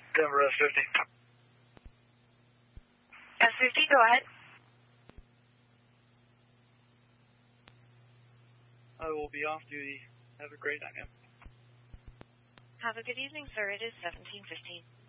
Denver S50. S50, go ahead. I will be off duty. Have a great night, man. Have a good evening, sir. It is 17:15.